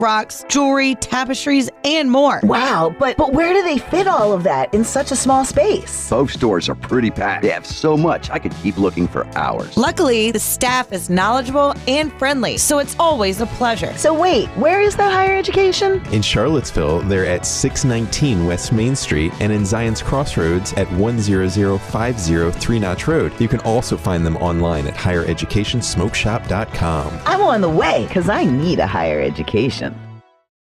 rocks, jewelry, tapestries, and more. Wow, but where do they fit all of that in such a small space? Both stores are pretty packed. They have so much, I could keep looking for hours. Luckily, the staff is knowledgeable and friendly, so it's always a pleasure. So wait, where is that higher education? In Charlottesville, they're at 619 West Main Street and in Zion's Crossroads at 10050 Three Notch Road. You can also find them online at highereducationsmokeshop.com. I'm on the way because I need a higher education.